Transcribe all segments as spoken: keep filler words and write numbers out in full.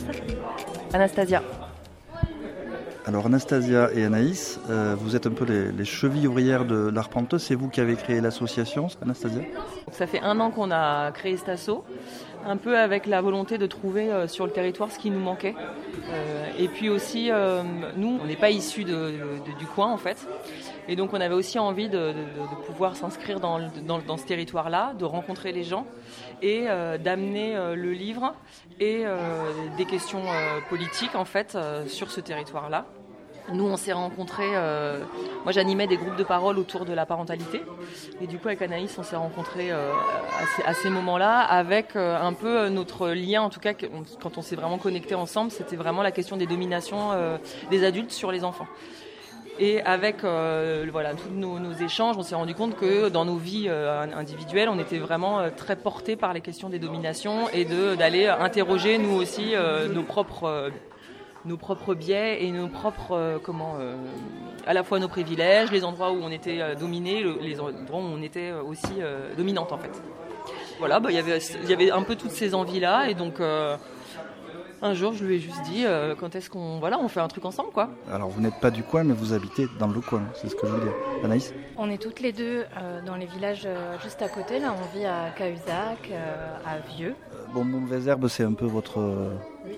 Anastasia. Alors Anastasia et Anaïs, euh, vous êtes un peu les, les chevilles ouvrières de l'Arpenteuse. C'est vous qui avez créé l'association, Anastasia ? Donc, ça fait un an qu'on a créé cet asso, un peu avec la volonté de trouver euh, sur le territoire ce qui nous manquait. Euh, et puis aussi, euh, nous, on n'est pas issus de, de, du coin en fait. Et donc on avait aussi envie de, de, de pouvoir s'inscrire dans, dans, dans ce territoire-là, de rencontrer les gens et euh, d'amener euh, le livre et euh, des questions euh, politiques en fait euh, sur ce territoire-là. Nous, on s'est rencontrés, euh, moi j'animais des groupes de parole autour de la parentalité et du coup avec Anaïs on s'est rencontrés euh, à, ces, à ces moments-là avec euh, un peu notre lien, en tout cas quand on s'est vraiment connectés ensemble, c'était vraiment la question des dominations euh, des adultes sur les enfants. Et avec euh, voilà, tous nos, nos échanges, on s'est rendu compte que dans nos vies euh, individuelles, on était vraiment euh, très portés par les questions des dominations et de, d'aller interroger nous aussi euh, nos propres... Euh, nos propres biais et nos propres, euh, comment, euh, à la fois nos privilèges, les endroits où on était euh, dominé, le, les endroits où on était euh, aussi euh, dominante en fait. Voilà, bah, y avait, y avait un peu toutes ces envies-là et donc euh, un jour je lui ai juste dit euh, quand est-ce qu'on, voilà, on fait un truc ensemble quoi. Alors vous n'êtes pas du coin mais vous habitez dans le coin, c'est ce que je veux dire. Anaïs ? On est toutes les deux euh, dans les villages euh, juste à côté, là on vit à Cahuzac, euh, à Vieux. Euh, bon, Mauvaise Herbe c'est un peu votre... Euh...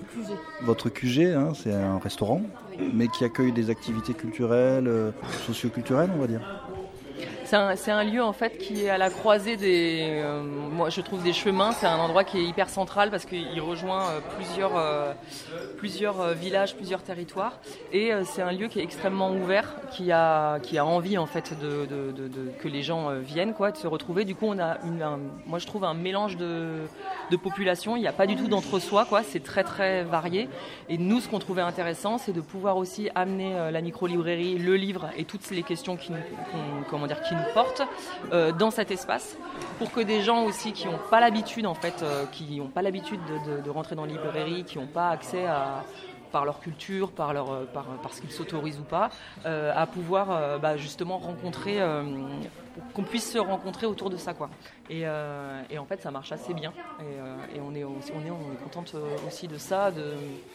Votre Q G, hein, c'est un restaurant, mais qui accueille des activités culturelles, euh, socio-culturelles, on va dire. C'est un, c'est un lieu en fait qui est à la croisée des, euh, moi je trouve des chemins. C'est un endroit qui est hyper central parce qu'il rejoint euh, plusieurs, euh, plusieurs euh, villages, plusieurs territoires. Et euh, c'est un lieu qui est extrêmement ouvert, qui a, qui a envie en fait de, de, de, de que les gens euh, viennent, quoi, de se retrouver. Du coup, on a une, un, moi je trouve un mélange de, de population. Il n'y a pas du tout d'entre-soi, quoi. C'est très très varié. Et nous, ce qu'on trouvait intéressant, c'est de pouvoir aussi amener euh, la micro-librairie, le livre et toutes les questions qui nous, comment dire, qui nous porte euh, dans cet espace pour que des gens aussi qui n'ont pas l'habitude en fait, euh, qui n'ont pas l'habitude de, de, de rentrer dans les librairies, qui n'ont pas accès à par leur culture, par leur par parce qu'ils s'autorisent ou pas, euh, à pouvoir euh, bah, justement rencontrer, euh, qu'on puisse se rencontrer autour de ça quoi. Et, euh, et en fait ça marche assez bien et, euh, et on est aussi, on est on est contente aussi de ça, de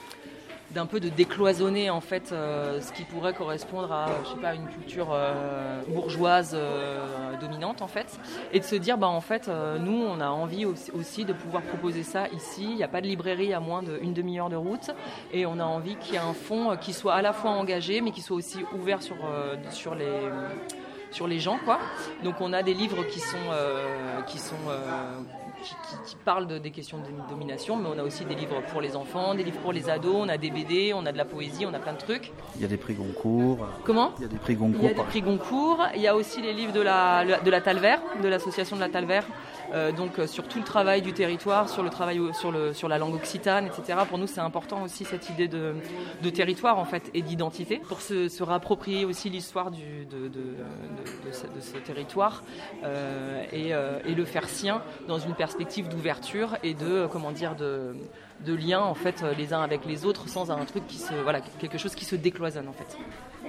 d'un peu de décloisonner en fait euh, ce qui pourrait correspondre à je sais pas une culture euh, bourgeoise euh, dominante en fait et de se dire bah en fait euh, nous on a envie aussi, aussi de pouvoir proposer ça ici. Il n'y a pas de librairie à moins d'une demi-heure de route et on a envie qu'il y ait un fond euh, qui soit à la fois engagé mais qui soit aussi ouvert sur euh, sur les sur les gens quoi. Donc on a des livres qui sont euh, qui sont euh, Qui, qui, qui parlent de, des questions de domination, mais on a aussi des livres pour les enfants, des livres pour les ados, on a des B D, on a de la poésie, on a plein de trucs. Il y a des prix Goncourt. Comment ? Il y a des prix Goncourt. Il y a des prix Goncourt. Il y a aussi les livres de la, de la Talvert, de l'association de la Talvert, euh, donc euh, sur tout le travail du territoire, sur le travail sur, le, sur la langue occitane, et cetera. Pour nous, c'est important aussi cette idée de, de territoire en fait et d'identité pour se, se réapproprier aussi l'histoire du, de, de, de, de, ce, de ce territoire euh, et, euh, et le faire sien dans une perspective d'ouverture et de comment dire de, de lien en fait les uns avec les autres sans un truc qui se voilà quelque chose qui se décloisonne en fait.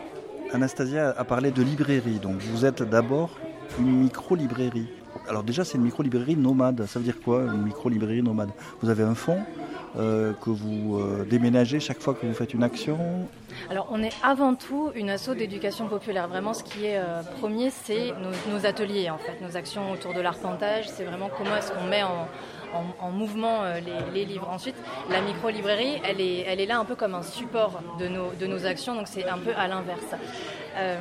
Anastasia a parlé de librairie, donc vous êtes d'abord une micro-librairie. Alors déjà c'est une micro-librairie nomade, ça veut dire quoi une micro-librairie nomade ? Vous avez un fonds euh, que vous euh, déménagez chaque fois que vous faites une action ? Alors on est avant tout une asso d'éducation populaire. Vraiment ce qui est euh, premier c'est nos, nos ateliers en fait, nos actions autour de l'arpentage. C'est vraiment comment est-ce qu'on met en, en, en mouvement euh, les, les livres. Ensuite la micro-librairie elle est, elle est là un peu comme un support de nos, de nos actions, donc c'est un peu à l'inverse. Euh,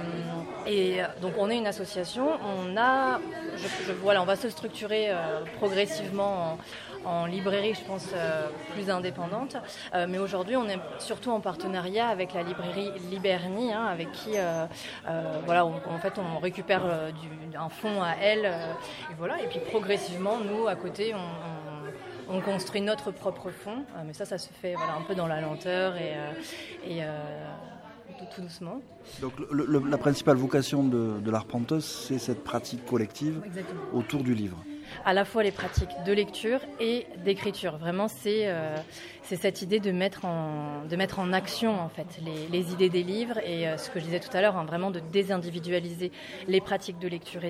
et donc on est une association, on a, je, je, voilà, on va se structurer euh, progressivement en, en librairie, je pense, euh, plus indépendante. Euh, mais aujourd'hui, on est surtout en partenariat avec la librairie Liberni, hein, avec qui, euh, euh, voilà, on, en fait, on récupère euh, du, un fonds à elle. Euh, et voilà. Et puis progressivement, nous, à côté, on, on, on construit notre propre fonds. Euh, mais ça, ça se fait, voilà, un peu dans la lenteur et, euh, et euh, tout doucement. Donc le, le, la principale vocation de, de l'Arpenteuse, c'est cette pratique collective. Exactement. Autour du livre. À la fois les pratiques de lecture et d'écriture. Vraiment, c'est, euh, c'est cette idée de mettre en, de mettre en action en fait, les, les idées des livres et euh, ce que je disais tout à l'heure, hein, vraiment de désindividualiser les pratiques de lecture et